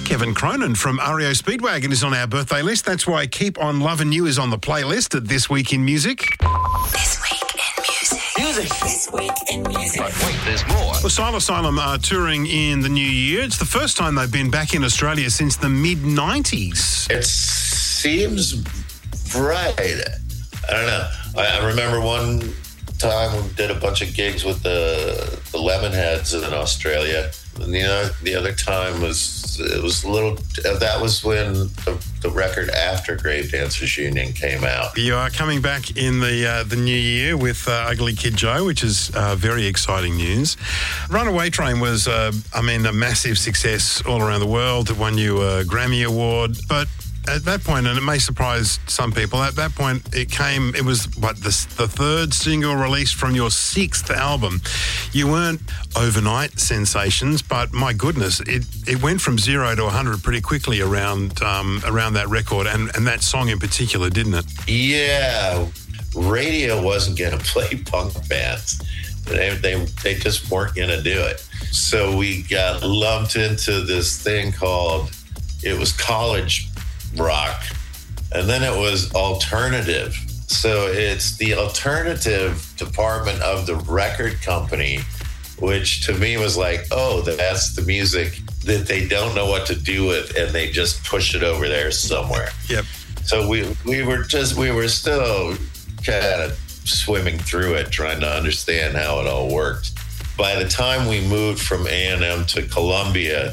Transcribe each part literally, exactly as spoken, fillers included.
Kevin Cronin from R E O Speedwagon is on our birthday list. That's why Keep On Lovin' You is on the playlist at This Week in Music. This Week in Music. Music. This Week in Music. But wait, there's more. Well, Style Asylum are touring in the new year. It's the first time they've been back in Australia since the mid nineties. It seems right. I don't know. I, I remember one time we did a bunch of gigs with the the Lemonheads in Australia. And the other, the other time was, it was a little, that was when the, the record after Grave Dancers Union came out. You are coming back in the uh, the new year with uh, Ugly Kid Joe, which is uh, very exciting news. Runaway Train was, uh, I mean, a massive success all around the world. It won you a Grammy Award. But at that point, and it may surprise some people, at that point it came, it was what, the, the third single released from your sixth album. You weren't overnight sensations, but my goodness, it, it went from zero to one hundred pretty quickly around um, around that record and, and that song in particular, didn't it? Yeah, radio wasn't going to play punk bands. They, they, they just weren't going to do it. So we got lumped into this thing called, it was college rock, and then it was alternative. So it's the alternative department of the record company, which to me was like, oh, that's the music that they don't know what to do with, and they just push it over there somewhere. Yep. So we we were just we were still kind of swimming through it, trying to understand how it all worked. By the time we moved from A and M to Columbia,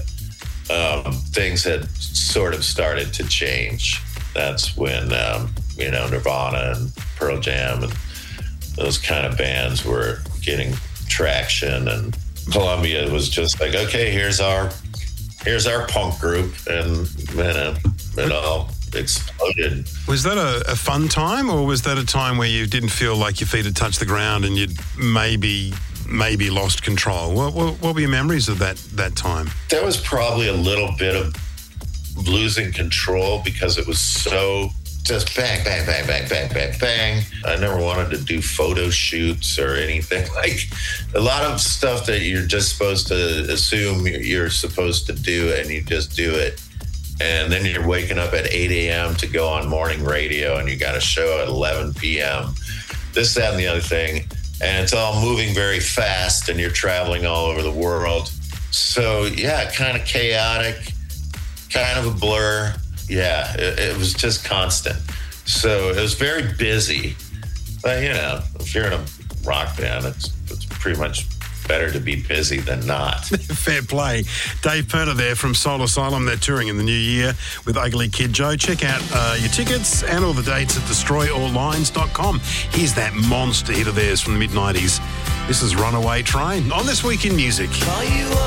Um, things had sort of started to change. That's when, um, you know, Nirvana and Pearl Jam and those kind of bands were getting traction, and Columbia was just like, okay, here's our, here's our punk group, and you know, it all exploded. Was that a, a fun time, or was that a time where you didn't feel like your feet had touched the ground and you'd maybe maybe lost control? What, what, what were your memories of that that time? There was probably a little bit of losing control because it was so just bang, bang, bang, bang, bang, bang, bang. I never wanted to do photo shoots or anything. Like a lot of stuff that you're just supposed to assume you're supposed to do, and you just do it. And then you're waking up at eight a.m. to go on morning radio, and you got a show at eleven p.m. This, that, and the other thing. And it's all moving very fast, and you're traveling all over the world. So, yeah, kind of chaotic, kind of a blur. Yeah, it, it was just constant. So it was very busy. But, you know, if you're in a rock band, it's, it's pretty much better to be busy than not. Fair play. Dave Perner there from Soul Asylum. They're touring in the new year with Ugly Kid Joe. Check out uh, your tickets and all the dates at destroy all lines dot com. Here's that monster hit of theirs from the mid nineties. This is Runaway Train on This Week in Music.